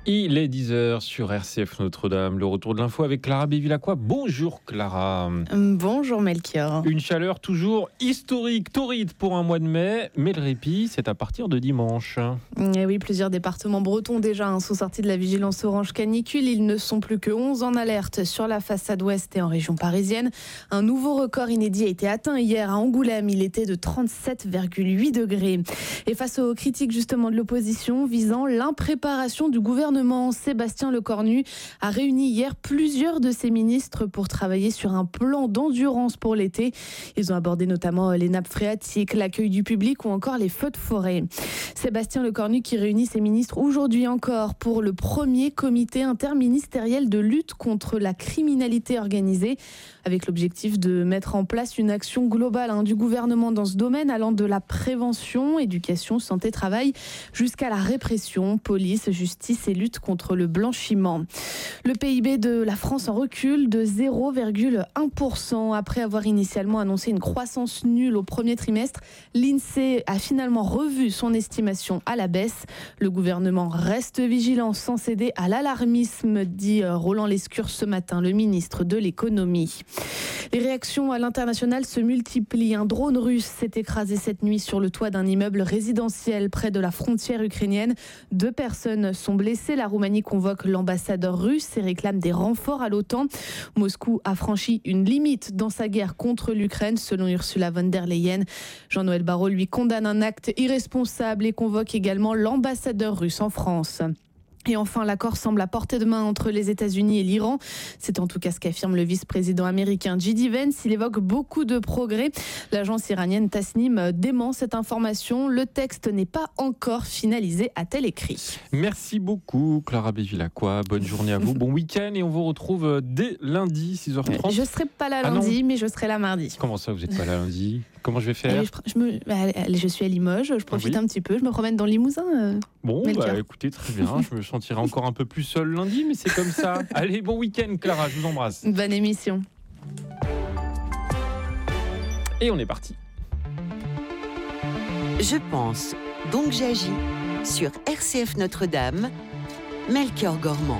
Il est 10h sur RCF Notre-Dame. Le retour de l'info avec Clara Bévilacqua. Bonjour Clara. Bonjour Melchior. Une chaleur toujours historique, torride pour un mois de mai. Mais le répit, c'est à partir de dimanche. Et oui, plusieurs départements bretons déjà sont sortis de la vigilance orange canicule. Ils ne sont plus que 11 en alerte sur la façade ouest et en région parisienne. Un nouveau record inédit a été atteint hier à Angoulême. Il était de 37,8 degrés. Et face aux critiques justement de l'opposition visant l'impréparation du gouvernement, Sébastien Lecornu a réuni hier plusieurs de ses ministres pour travailler sur un plan d'endurance pour l'été. Ils ont abordé notamment les nappes phréatiques, l'accueil du public ou encore les feux de forêt. Sébastien Lecornu qui réunit ses ministres aujourd'hui encore pour le premier comité interministériel de lutte contre la criminalité organisée, avec l'objectif de mettre en place une action globale du gouvernement dans ce domaine, allant de la prévention, éducation, santé, travail, jusqu'à la répression, police, justice et lutte contre le blanchiment. Le PIB de la France en recul de 0,1%. Après avoir initialement annoncé une croissance nulle au premier trimestre, l'INSEE a finalement revu son estimation à la baisse. Le gouvernement reste vigilant sans céder à l'alarmisme, dit Roland Lescure ce matin, le ministre de l'économie. Les réactions à l'international se multiplient. Un drone russe s'est écrasé cette nuit sur le toit d'un immeuble résidentiel près de la frontière ukrainienne. 2 personnes sont blessées. La Roumanie convoque l'ambassadeur russe et réclame des renforts à l'OTAN. Moscou a franchi une limite dans sa guerre contre l'Ukraine, selon Ursula von der Leyen. Jean-Noël Barrot lui condamne un acte irresponsable et convoque également l'ambassadeur russe en France. Et enfin, l'accord semble à portée de main entre les États-Unis et l'Iran. C'est en tout cas ce qu'affirme le vice-président américain J.D. Vance. Il évoque beaucoup de progrès. L'agence iranienne Tasnim dément cette information. Le texte n'est pas encore finalisé, a-t-elle écrit. Merci beaucoup Clara Bévilacqua. Bonne journée à vous. Bon week-end et on vous retrouve dès lundi 6h30. Je ne serai pas là lundi, mais je serai là mardi. Comment ça, vous n'êtes pas là lundi? Comment je vais faire? Je suis à Limoges, je profite un petit peu, je me promène dans le Limousin. Bon, écoutez, très bien. Je me sentirai encore un peu plus seul lundi, mais c'est comme ça. Allez, bon week-end Clara, je vous embrasse. Bonne émission. Et on est parti. Je pense, donc j'agis sur RCF Notre-Dame, Melchior Gormand.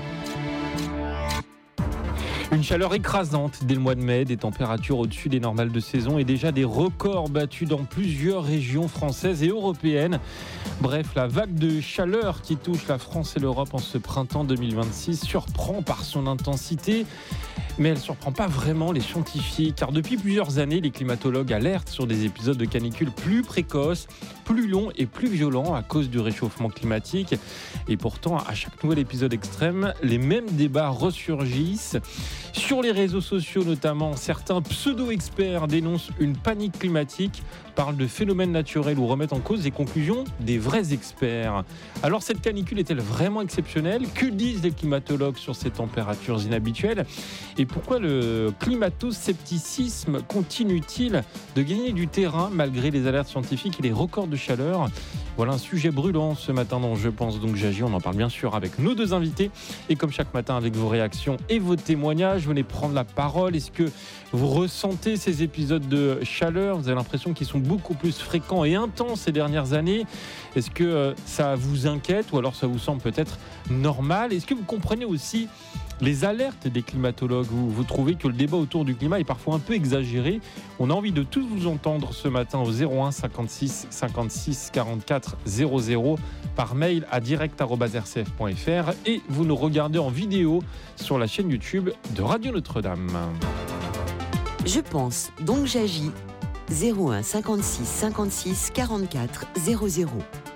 Une chaleur écrasante dès le mois de mai, des températures au-dessus des normales de saison et déjà des records battus dans plusieurs régions françaises et européennes. Bref, la vague de chaleur qui touche la France et l'Europe en ce printemps 2026 surprend par son intensité. Mais elle ne surprend pas vraiment les scientifiques, car depuis plusieurs années, les climatologues alertent sur des épisodes de canicule plus précoces, plus longs et plus violents à cause du réchauffement climatique. Et pourtant, à chaque nouvel épisode extrême, les mêmes débats ressurgissent. Sur les réseaux sociaux notamment, certains pseudo-experts dénoncent une panique climatique, parlent de phénomènes naturels ou remettent en cause les conclusions des vrais experts. Alors cette canicule est-elle vraiment exceptionnelle? Que disent les climatologues sur ces températures inhabituelles? Et pourquoi le climato-scepticisme continue-t-il de gagner du terrain malgré les alertes scientifiques et les records de chaleur? Voilà un sujet brûlant ce matin dans Je pense donc j'agis. On en parle bien sûr avec nos 2 invités. Et comme chaque matin avec vos réactions et vos témoignages, venez prendre la parole. Est-ce que vous ressentez ces épisodes de chaleur? Vous avez l'impression qu'ils sont beaucoup plus fréquents et intenses ces dernières années? Est-ce que ça vous inquiète ou alors ça vous semble peut-être normal? Est-ce que vous comprenez aussi les alertes des climatologues? Vous trouvez que le débat autour du climat est parfois un peu exagéré? On a envie de tous vous entendre ce matin au 01 56 56 44 00 par mail à direct@rcf.fr et vous nous regardez en vidéo sur la chaîne YouTube de Radio Notre-Dame. Je pense, donc j'agis. 01 56 56 44 00.